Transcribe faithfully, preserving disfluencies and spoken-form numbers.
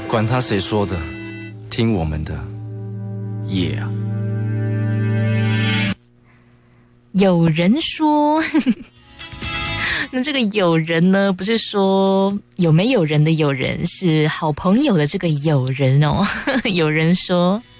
管他谁说的，听我们的，耶啊！ 有人说那这个有人呢，不是说有没有人的有人，是好朋友的这个有人哦。有人说